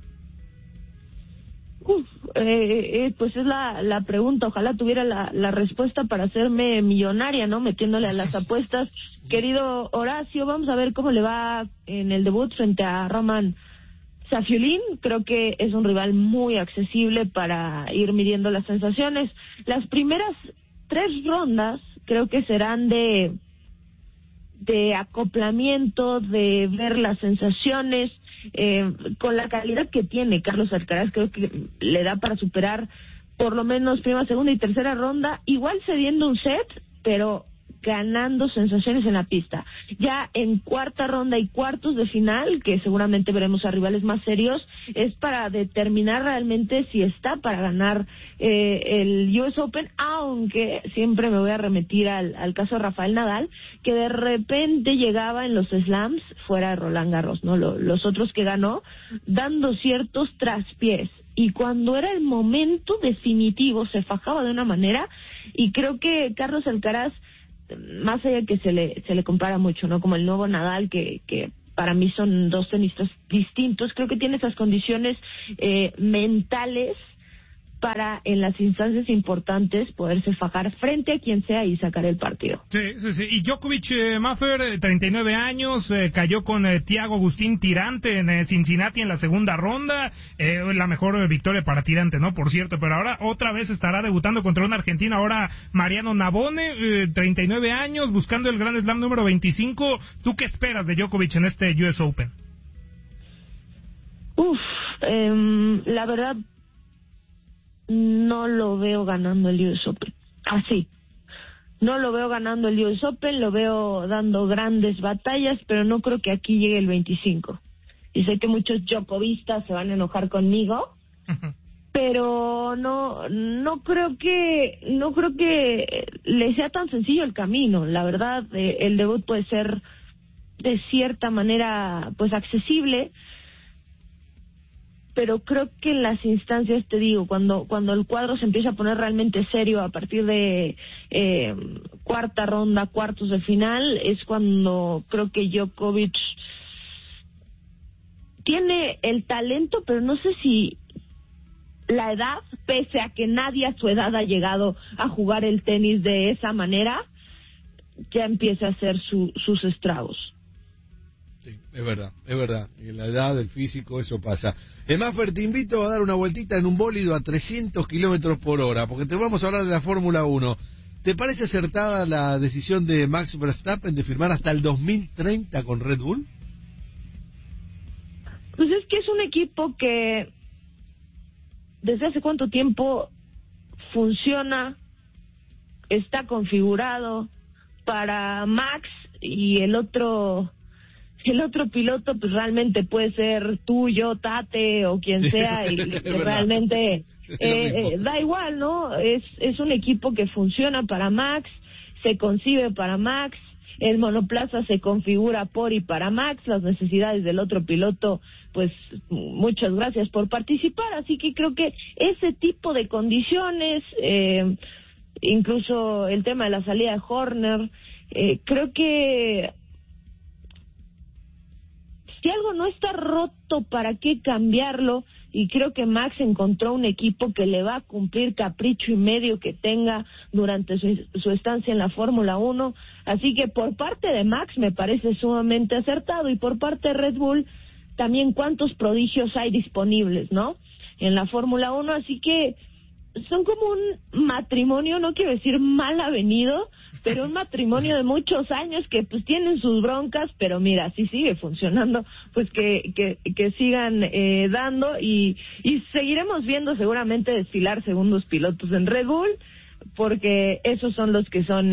Pues es la pregunta. Ojalá tuviera la respuesta para hacerme millonaria, ¿no? Metiéndole a las apuestas. Querido Horacio, vamos a ver cómo le va en el debut frente a Roman Safiullin. Creo que es un rival muy accesible para ir midiendo las sensaciones. Las primeras 3 rondas creo que serán de acoplamiento, de ver las sensaciones. Con la calidad que tiene Carlos Alcaraz, creo que le da para superar por lo menos primera, segunda y tercera ronda, igual cediendo un set, pero ganando sensaciones en la pista. Ya en cuarta ronda y cuartos de final, que seguramente veremos a rivales más serios, es para determinar realmente si está para ganar el US Open, aunque siempre me voy a remitir al caso de Rafael Nadal, que de repente llegaba en los slams fuera de Roland Garros, ¿no? Los otros que ganó, dando ciertos traspiés. Y cuando era el momento definitivo se fajaba de una manera, y creo que Carlos Alcaraz, más allá de que se le compara mucho, ¿no? Como el nuevo Nadal, que para mí son dos tenistas distintos, creo que tiene esas condiciones mentales para en las instancias importantes poderse fajar frente a quien sea y sacar el partido. Sí. Y Djokovic, Maffer, 39 años, cayó con Thiago Agustín Tirante en Cincinnati en la segunda ronda, la mejor victoria para Tirante, ¿no? Por cierto, pero ahora otra vez estará debutando contra un argentino, ahora Mariano Navone, 39 años, buscando el Grand Slam número 25. ¿Tú qué esperas de Djokovic en este US Open? La verdad, no lo veo ganando el US Open. Así. No lo veo ganando el US Open, lo veo dando grandes batallas, pero no creo que aquí llegue el 25. Y sé que muchos Djokovistas se van a enojar conmigo, pero no creo que le sea tan sencillo el camino. La verdad, el debut puede ser de cierta manera pues accesible, pero creo que en las instancias, te digo, cuando el cuadro se empieza a poner realmente serio a partir de cuarta ronda, cuartos de final, es cuando creo que Djokovic tiene el talento, pero no sé si la edad, pese a que nadie a su edad ha llegado a jugar el tenis de esa manera, ya empieza a hacer sus estragos. Sí, es verdad. En la edad, el físico, eso pasa. Maffer, te invito a dar una vueltita en un bólido a 300 kilómetros por hora, porque te vamos a hablar de la Fórmula 1. ¿Te parece acertada la decisión de Max Verstappen de firmar hasta el 2030 con Red Bull? Pues es que es un equipo que desde hace cuánto tiempo funciona, está configurado para Max, y el otro piloto pues realmente puede ser tú, yo, Tate o quien sea, y realmente da igual, ¿no? Es un equipo que funciona para Max, se concibe para Max, el monoplaza se configura por y para Max, las necesidades del otro piloto, pues muchas gracias por participar, así que creo que ese tipo de condiciones, incluso el tema de la salida de Horner, creo que si algo no está roto, ¿para qué cambiarlo? Y creo que Max encontró un equipo que le va a cumplir capricho y medio que tenga durante su estancia en la Fórmula 1. Así que por parte de Max me parece sumamente acertado, y por parte de Red Bull también cuántos prodigios hay disponibles, ¿no? En la Fórmula 1, así que son como un matrimonio, no quiero decir mal avenido, pero un matrimonio de muchos años que pues tienen sus broncas, pero mira, si sigue funcionando, pues que sigan dando, y seguiremos viendo seguramente desfilar segundos pilotos en Red Bull, porque esos son los que son,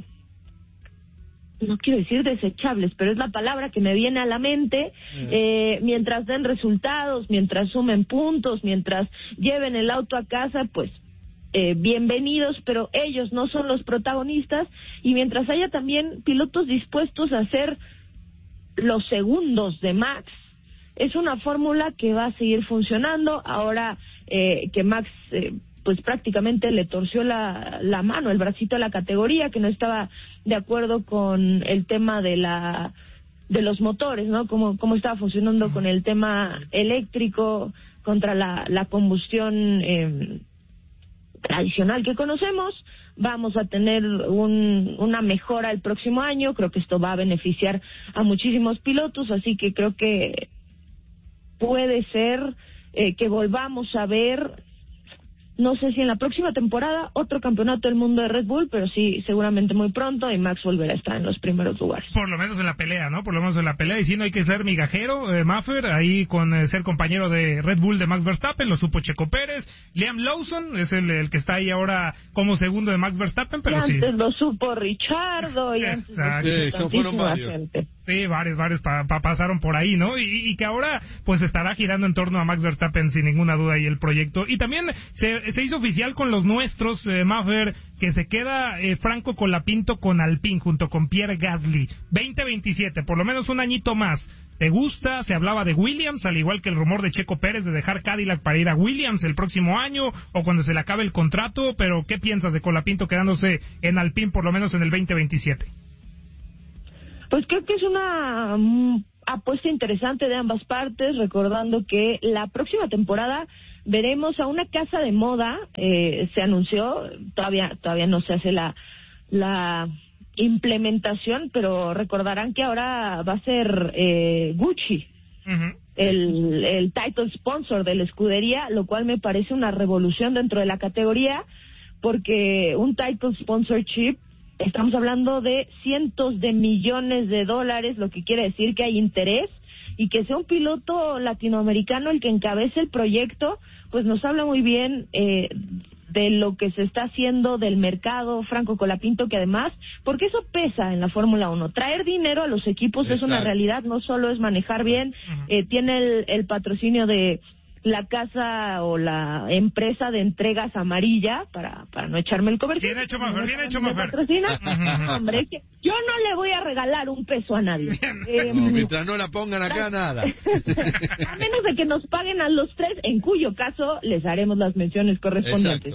no quiero decir desechables, pero es la palabra que me viene a la mente, mientras den resultados, mientras sumen puntos, mientras lleven el auto a casa, pues bienvenidos, pero ellos no son los protagonistas, y mientras haya también pilotos dispuestos a hacer los segundos de Max, es una fórmula que va a seguir funcionando. Ahora que Max pues prácticamente le torció la mano, el bracito a la categoría, que no estaba de acuerdo con el tema de los motores, ¿no? Cómo estaba funcionando con el tema eléctrico contra la combustión tradicional que conocemos. Vamos a tener una mejora el próximo año, creo que esto va a beneficiar a muchísimos pilotos, así que creo que puede ser que volvamos a ver No sé si en la próxima temporada otro campeonato del mundo de Red Bull, pero sí, seguramente muy pronto, y Max volverá a estar en los primeros lugares. Por lo menos en la pelea, ¿no? Por lo menos en la pelea, y si no hay que ser migajero, Maffer, ahí con ser compañero de Red Bull de Max Verstappen, lo supo Checo Pérez. Liam Lawson es el que está ahí ahora como segundo de Max Verstappen, pero y antes lo supo Richardo, y antes eso fueron varios. Gente. Sí, varios pasaron por ahí, ¿no? Y que ahora pues estará girando en torno a Max Verstappen sin ninguna duda ahí el proyecto. Y también se hizo oficial con los nuestros, Maffer, que se queda Franco Colapinto con Alpine junto con Pierre Gasly. 2027, por lo menos un añito más. ¿Te gusta? Se hablaba de Williams, al igual que el rumor de Checo Pérez de dejar Cadillac para ir a Williams el próximo año o cuando se le acabe el contrato, pero ¿qué piensas de Colapinto quedándose en Alpine por lo menos en el 2027? Pues creo que es una apuesta interesante de ambas partes, recordando que la próxima temporada veremos a una casa de moda, se anunció, todavía no se hace la implementación, pero recordarán que ahora va a ser Gucci, el title sponsor de la escudería, lo cual me parece una revolución dentro de la categoría, porque un title sponsorship, estamos hablando de cientos de millones de dólares, lo que quiere decir que hay interés, y que sea un piloto latinoamericano el que encabece el proyecto, pues nos habla muy bien de lo que se está haciendo del mercado. Franco Colapinto, que además, porque eso pesa en la Fórmula 1, traer dinero a los equipos. Exacto. Es una realidad, no solo es manejar bien, tiene el patrocinio de la casa o la empresa de entregas amarilla, para no echarme el comercial. Bien hecho, Maffer. Hombre, que yo no le voy a regalar un peso a nadie. Mientras no la pongan acá, nada. A menos de que nos paguen a los tres, en cuyo caso les haremos las menciones correspondientes.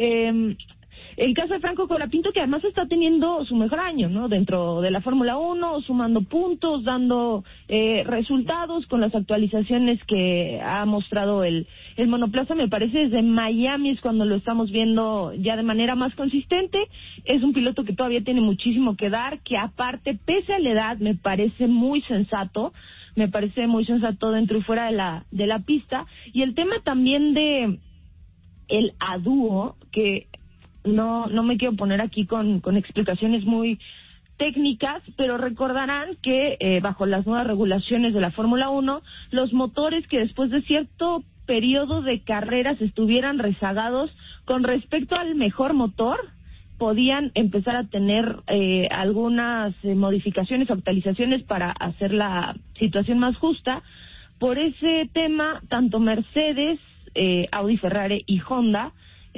El caso de Franco Colapinto, que además está teniendo su mejor año, ¿no? Dentro de la Fórmula 1, sumando puntos, dando resultados con las actualizaciones que ha mostrado el monoplaza. Me parece desde Miami es cuando lo estamos viendo ya de manera más consistente. Es un piloto que todavía tiene muchísimo que dar, que aparte, pese a la edad, me parece muy sensato dentro y fuera de la pista. Y el tema también de el A-Dúo, que no me quiero poner aquí con explicaciones muy técnicas, pero recordarán que bajo las nuevas regulaciones de la Fórmula 1, los motores que después de cierto periodo de carreras estuvieran rezagados con respecto al mejor motor, podían empezar a tener algunas modificaciones o actualizaciones para hacer la situación más justa. Por ese tema, tanto Mercedes, Audi, Ferrari y Honda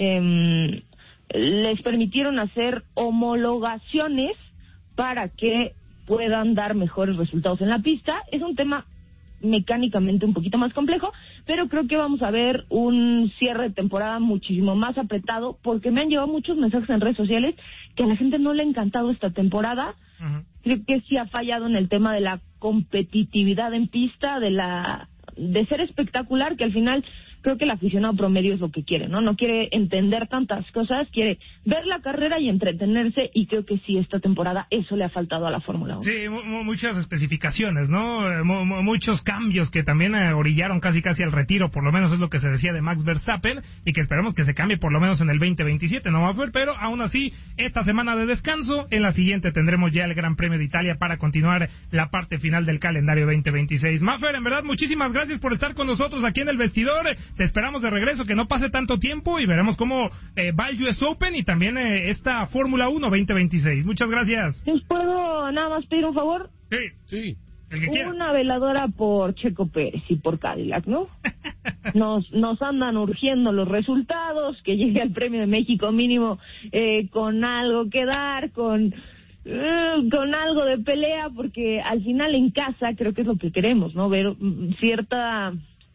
les permitieron hacer homologaciones para que puedan dar mejores resultados en la pista. Es un tema mecánicamente un poquito más complejo, pero creo que vamos a ver un cierre de temporada muchísimo más apretado, porque me han llegado muchos mensajes en redes sociales que a la gente no le ha encantado esta temporada. Creo que sí ha fallado en el tema de la competitividad en pista, de ser espectacular, que al final creo que el aficionado promedio es lo que quiere, ¿no? No quiere entender tantas cosas, quiere ver la carrera y entretenerse, y creo que sí, esta temporada eso le ha faltado a la Fórmula 1. Sí, muchas especificaciones, ¿no? Muchos cambios que también orillaron casi al retiro, por lo menos es lo que se decía de Max Verstappen, y que esperemos que se cambie por lo menos en el 2027, ¿no, Maffer? Pero aún así, esta semana de descanso, en la siguiente tendremos ya el Gran Premio de Italia para continuar la parte final del calendario 2026. Maffer, en verdad, muchísimas gracias por estar con nosotros aquí en el vestidor. Te esperamos de regreso, que no pase tanto tiempo, y veremos cómo va el US Open y también esta Fórmula 1 2026. Muchas gracias. ¿Les puedo nada más pedir un favor? Sí. El que quiera. Una veladora por Checo Pérez y por Cadillac, ¿no? Nos andan urgiendo los resultados, que llegue al Premio de México mínimo con algo que dar, con algo de pelea, porque al final en casa creo que es lo que queremos, ¿no? Ver cierta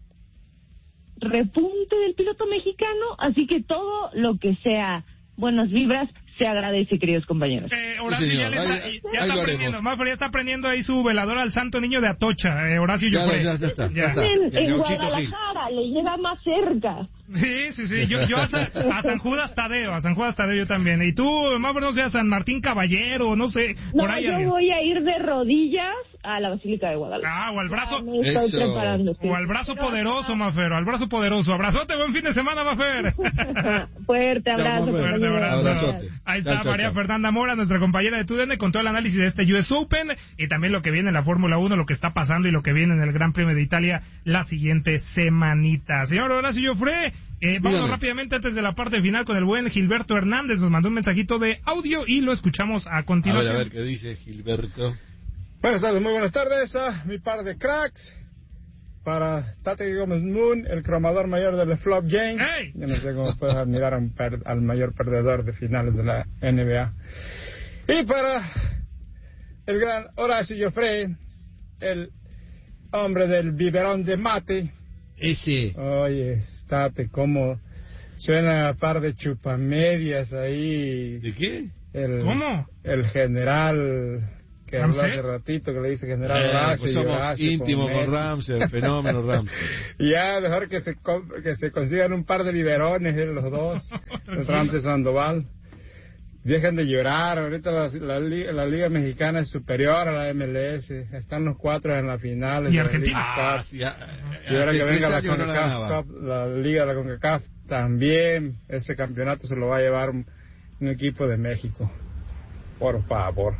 repunte del piloto mexicano, así que todo lo que sea buenas vibras se agradece, queridos compañeros. Horacio sí, ya está aprendiendo, Maffer ya está aprendiendo ahí su veladora al Santo Niño de Atocha, Horacio ya está. En Guadalajara cara, le llega más cerca. Sí, yo a San Judas Tadeo yo también. Y tú, más o menos, a San Martín Caballero, no sé, por ahí. Yo voy a ir de rodillas a la Basílica de Guadalupe. O al brazo. Me estoy preparando, sí. O al brazo poderoso, Mafero, al brazo poderoso. Abrazote, buen fin de semana, Mafer. Fuerte abrazo. Fuerte abrazo. Ahí está María Fernanda Mora, nuestra compañera de TUDN, con todo el análisis de este US Open y también lo que viene en la Fórmula 1, lo que está pasando y lo que viene en el Gran Premio de Italia la siguiente semanita. Señor Horacio Joffre, vamos rápidamente antes de la parte final con el buen Gilberto Hernández. Nos mandó un mensajito de audio y lo escuchamos a continuación. A ver qué dice Gilberto. Buenas tardes, muy buenas tardes. Mi par de cracks. Para Tate Gómez Moon, el cromador mayor del Flop Game. ¡Hey! Yo no sé cómo puedes admirar al mayor perdedor de finales de la NBA. Y para el gran Horacio Joffre, el hombre del biberón de mate. Ese. Oye, Tate, cómo suena a par de chupamedias ahí. ¿De qué? ¿Cómo? El general... que habló hace ratito, que le dice general Horacio, pues somos Horacio íntimos con Ramsey, el fenómeno Ramsey. Ya, mejor que se consigan un par de biberones los dos, el Ramsey Sandoval. Dejen de llorar, ahorita la Liga Mexicana es superior a la MLS, están los 4 en la final. ¿Y Argentina? Y ahora que venga la CONCACAF, la Liga de la CONCACAF, también ese campeonato se lo va a llevar un equipo de México. Por favor.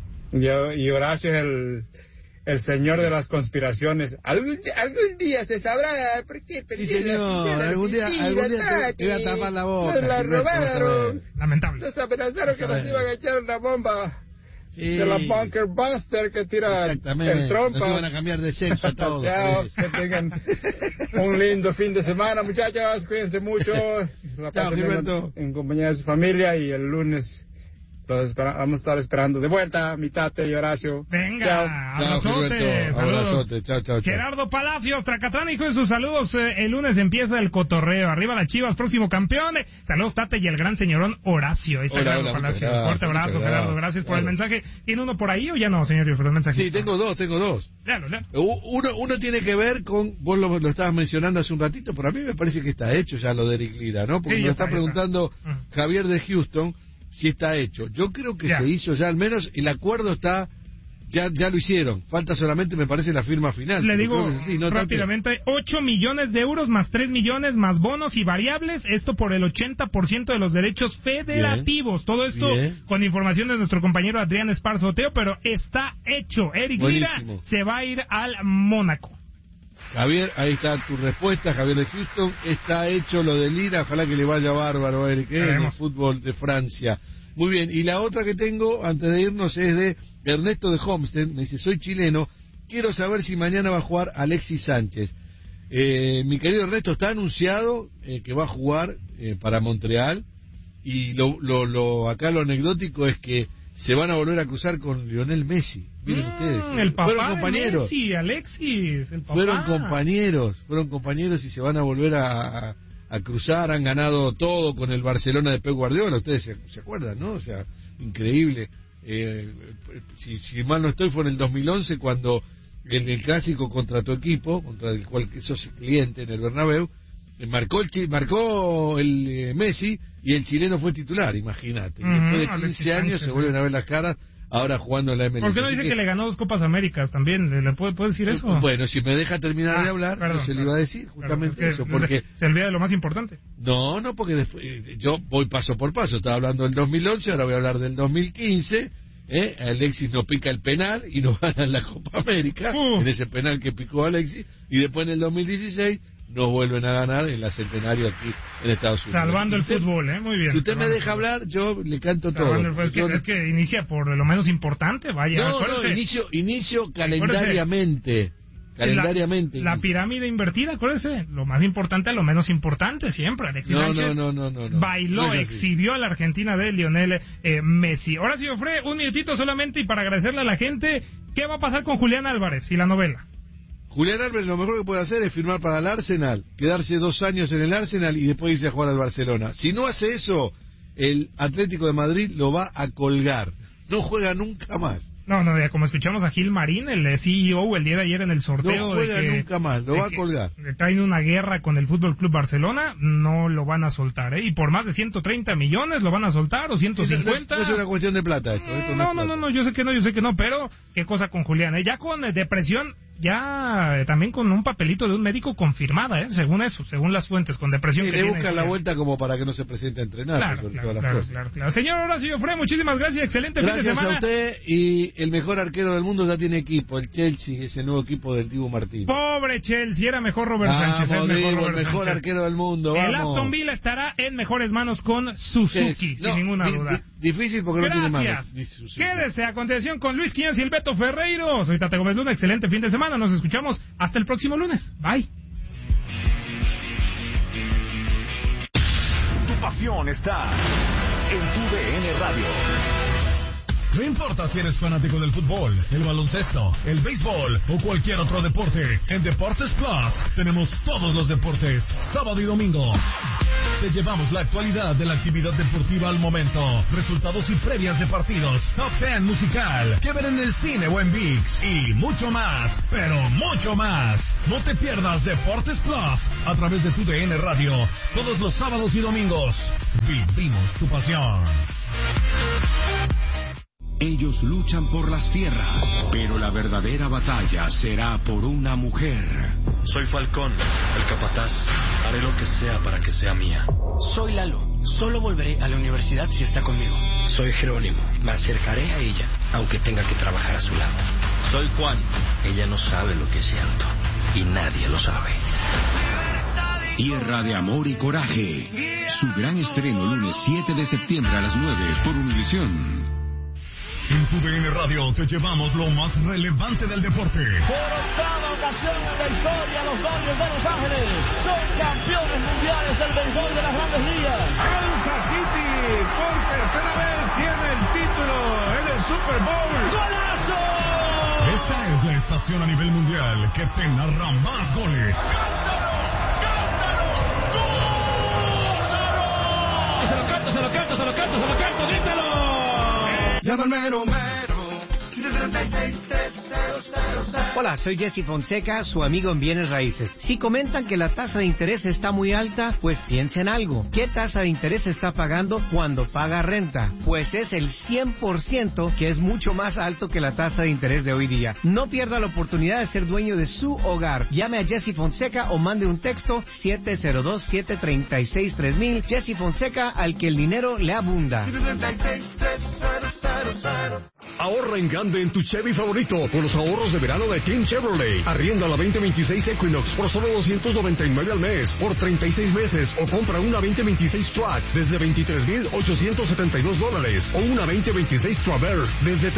Y Horacio es el señor de las conspiraciones. Algún día se sabrá por qué. Sí, señor. Algún día te iba a tapar la boca. Nos la robaron. Lamentable. Nos amenazaron que nos iban a echar una bomba. Sí. De la Bunker Buster que tira el trompa. Nos iban a cambiar de sexo todos. Chao, que tengan un lindo fin de semana, muchachos. Cuídense mucho. Chao, Gilberto. En compañía de su familia y el lunes... vamos a estar esperando de vuelta, mi Tate y Horacio. Venga, abrazote, saludos. Chao. Gerardo Palacios, Tracatrán, hijo de sus saludos. El lunes empieza el cotorreo. Arriba las Chivas, próximo campeón. Saludos, Tate, y el gran señorón Horacio. Ahí está Gerardo Palacios. Fuerte abrazo, Gerardo. Gracias por el mensaje. ¿Tiene uno por ahí o ya no, señor? El mensaje. Sí, tengo dos. Léalo. Uno tiene que ver con, vos lo estabas mencionando hace un ratito, pero a mí me parece que está hecho ya lo de Eric Lira, ¿no? Porque me lo está preguntando Javier de Houston. Si está hecho. Yo creo que se hizo ya, al menos el acuerdo está, ya lo hicieron. Falta solamente, me parece, la firma final. Le digo rápidamente, 8 millones de euros más 3 millones más bonos y variables, esto por el 80% de los derechos federativos. Todo esto con información de nuestro compañero Adrián Esparza Oteo, pero está hecho. Eric Lira se va a ir al Mónaco. Javier, ahí está tu respuesta, Javier de Houston. Está hecho lo de Lira, ojalá que le vaya bárbaro a Eric en el fútbol de Francia. Muy bien, y la otra que tengo, antes de irnos, es de Ernesto de Homestead. Me dice, soy chileno, quiero saber si mañana va a jugar Alexis Sánchez. Mi querido Ernesto, está anunciado que va a jugar para Montreal, y acá lo anecdótico es que se van a volver a cruzar con Lionel Messi. Miren ustedes. El papá fueron compañeros. De Messi, Alexis, el papá. Fueron compañeros y se van a volver a cruzar. Han ganado todo con el Barcelona de Pep Guardiola. Ustedes se acuerdan, ¿no? O sea, increíble. Si mal no estoy, fue en el 2011 cuando en el clásico contra tu equipo, contra el cual sos cliente en el Bernabéu, marcó el Messi y el chileno fue titular, imagínate. Después de 15 años se vuelven a ver las caras, ahora jugando en la MLS. ¿Por qué no dice que le ganó 2 Copas Américas también? ¿Le puede decir eso? Bueno, si me deja terminar de hablar, yo se lo iba a decir justamente eso. Porque se olvida de lo más importante. No, porque después, yo voy paso por paso. Estaba hablando del 2011, ahora voy a hablar del 2015. Alexis no pica el penal y nos gana la Copa América en ese penal que picó Alexis, y después en el 2016 nos vuelven a ganar en la Centenario aquí en Estados Unidos. Salvando el fútbol, muy bien. Si usted me deja hablar, yo le canto todo. Es que inicia por lo menos importante, vaya. No, inicio calendariamente. La pirámide invertida, acuérdese, lo más importante a lo menos importante siempre. Alexis Sánchez bailó, exhibió a la Argentina de Lionel Messi. Ahora sí, Ofre, un minutito solamente y para agradecerle a la gente, ¿qué va a pasar con Julián Álvarez y la novela? Julián Álvarez lo mejor que puede hacer es firmar para el Arsenal, quedarse 2 años en el Arsenal y después irse a jugar al Barcelona. Si no hace eso, el Atlético de Madrid lo va a colgar. No juega nunca más. No, ya como escuchamos a Gil Marín, el CEO, el día de ayer en el sorteo. No juega de que, nunca más, lo va a colgar. Traen una guerra con el Fútbol Club Barcelona, no lo van a soltar, ¿eh? Y por más de 130 millones lo van a soltar, o 150. No es una cuestión de plata esto. No, yo sé que no, pero qué cosa con Julián, ¿eh? Ya con depresión, ya también con un papelito de un médico confirmada, ¿eh? Según las fuentes, con depresión. Y le buscan la vuelta como para que no se presente a entrenar. Claro. Señor Horacio Fre, muchísimas gracias, excelente fin de semana. Gracias a usted, y el mejor arquero del mundo ya tiene equipo, el Chelsea, ese nuevo equipo del Dibu Martínez. Pobre Chelsea, era mejor Robert Sánchez. El mejor arquero del mundo, vamos. El Aston Villa estará en mejores manos con Suzuki, sin ninguna duda. Difícil porque no tiene manos. Gracias. Quédese a continuación con Luis Quiñones y el Beto Ferreiro. Soy Tate Gómez Luna, excelente fin de semana. Nos escuchamos hasta el próximo lunes. Bye. Tu pasión está en tu DN Radio. No importa si eres fanático del fútbol, el baloncesto, el béisbol o cualquier otro deporte, en Deportes Plus tenemos todos los deportes, sábado y domingo. Te llevamos la actualidad de la actividad deportiva al momento, resultados y previas de partidos, top 10 musical, que ver en el cine o en ViX y mucho más, pero mucho más. No te pierdas Deportes Plus a través de tu DN Radio, todos los sábados y domingos. Vivimos tu pasión. Ellos luchan por las tierras, pero la verdadera batalla será por una mujer. Soy Falcón, el capataz. Haré lo que sea para que sea mía. Soy Lalo. Solo volveré a la universidad si está conmigo. Soy Jerónimo. Me acercaré a ella, aunque tenga que trabajar a su lado. Soy Juan. Ella no sabe lo que siento. Y nadie lo sabe. Tierra de amor y coraje. Su gran estreno lunes 7 de septiembre a las 9 por Univisión. En tu DN Radio te llevamos lo más relevante del deporte. Por octava ocasión en la historia, los Dodgers de Los Ángeles son campeones mundiales del béisbol de las Grandes Ligas. Kansas City por tercera vez tiene el título en el Super Bowl. ¡Golazo! Esta es la estación a nivel mundial que te narra más goles. ¡Cántalo! Se lo canto, grítalo. Llama al mero. Hola, soy Jesse Fonseca, su amigo en Bienes Raíces. Si comentan que la tasa de interés está muy alta, pues piensen algo. ¿Qué tasa de interés está pagando cuando paga renta? Pues es el 100%, que es mucho más alto que la tasa de interés de hoy día. No pierda la oportunidad de ser dueño de su hogar. Llame a Jesse Fonseca o mande un texto 702-736-3000. Jesse Fonseca, al que el dinero le abunda. Ahorra en grande en tu Chevy favorito con los ahorros de verano de Team Chevrolet. Arrienda la 2026 Equinox por solo $299 al mes por 36 meses o compra una 2026 Trax desde $23,872 o una 2026 Traverse desde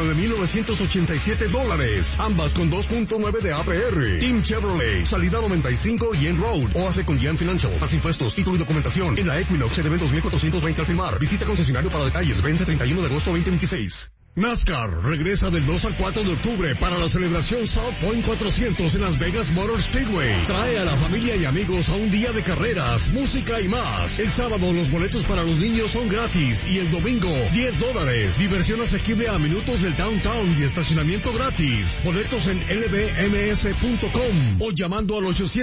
$39,987. Ambas con 2.9 de APR. Team Chevrolet, salida 95 y en Road o hace con Gian Financial. Más impuestos, título y documentación en la Equinox CDB 2420 al firmar. Visita concesionario para detalles. Vence 31 de agosto 2026. NASCAR regresa del 2 al 4 de octubre para la celebración South Point 400 en Las Vegas Motor Speedway. Trae a la familia y amigos a un día de carreras, música y más. El sábado los boletos para los niños son gratis y el domingo $10. Diversión asequible a minutos del downtown y estacionamiento gratis. Boletos en lbms.com o llamando al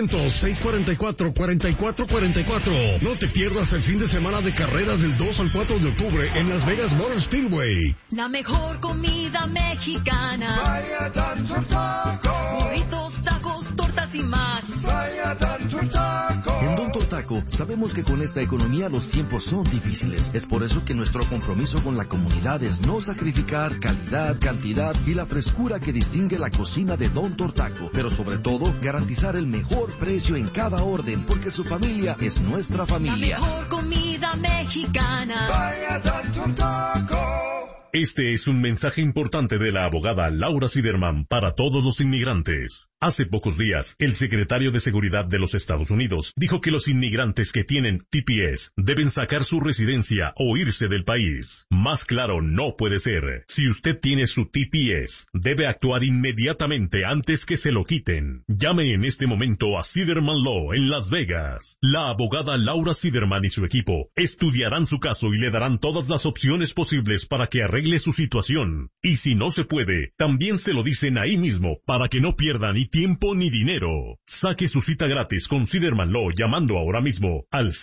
800-644-4444. No te pierdas el fin de semana de carreras del 2 al 4 de octubre en Las Vegas Motor Speedway. La mejor comida mexicana. Vaya Tanto Taco. Burritos, tacos, tortas y más. Vaya Tanto Taco. En Don Tortaco sabemos que con esta economía los tiempos son difíciles. Es por eso que nuestro compromiso con la comunidad es no sacrificar calidad, cantidad y la frescura que distingue la cocina de Don Tortaco. Pero sobre todo, garantizar el mejor precio en cada orden, porque su familia es nuestra familia. La mejor comida mexicana. Vaya Tanto Taco. Este es un mensaje importante de la abogada Laura Siderman para todos los inmigrantes. Hace pocos días, el secretario de Seguridad de los Estados Unidos dijo que los inmigrantes que tienen TPS deben sacar su residencia o irse del país. Más claro no puede ser. Si usted tiene su TPS, debe actuar inmediatamente antes que se lo quiten. Llame en este momento a Siderman Law en Las Vegas. La abogada Laura Siderman y su equipo estudiarán su caso y le darán todas las opciones posibles para que arregle arregle su situación. Y si no se puede, también se lo dicen ahí mismo, para que no pierda ni tiempo ni dinero. Saque su cita gratis con Siderman Law llamando ahora mismo al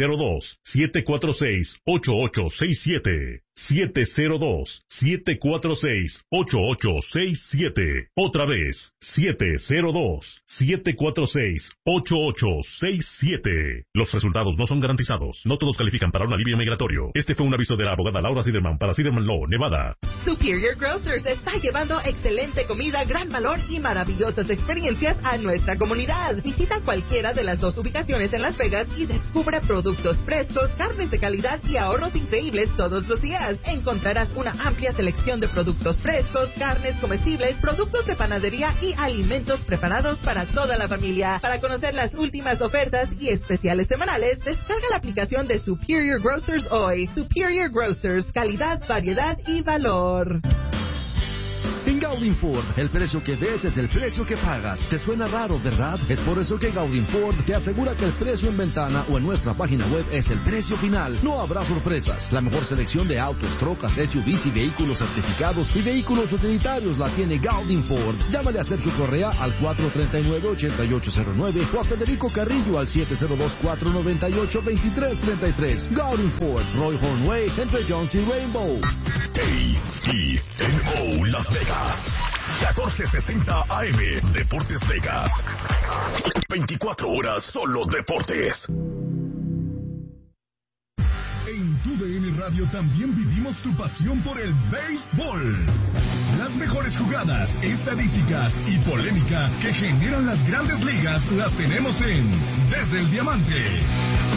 702-746-8867. 702-746-8867. Otra vez, 702-746-8867. Los resultados no son garantizados. No todos califican para un alivio migratorio. Este fue un aviso de la abogada Laura Siderman para Siderman Law, Nevada. Superior Grocers está llevando excelente comida, gran valor y maravillosas experiencias a nuestra comunidad. Visita cualquiera de las 2 ubicaciones en Las Vegas y descubre productos frescos, carnes de calidad y ahorros increíbles todos los días. Encontrarás una amplia selección de productos frescos, carnes comestibles, productos de panadería y alimentos preparados para toda la familia. Para conocer las últimas ofertas y especiales semanales, descarga la aplicación de Superior Grocers hoy. Superior Grocers, calidad, variedad y valor. En Gaudin Ford, el precio que ves es el precio que pagas. ¿Te suena raro, verdad? Es por eso que Gaudin Ford te asegura que el precio en ventana o en nuestra página web es el precio final. No habrá sorpresas. La mejor selección de autos, trocas, SUVs y vehículos certificados y vehículos utilitarios la tiene Gaudin Ford. Llámale a Sergio Correa al 439-8809 o a Federico Carrillo al 702-498-2333. Gaudin Ford, Roy Hornway, entre Jones y Rainbow. KENO Las Vegas, 1460 AM, Deportes Vegas. 24 horas solo deportes. En TUDN Radio también vivimos tu pasión por el béisbol. Las mejores jugadas, estadísticas y polémica que generan las grandes ligas las tenemos en Desde el Diamante.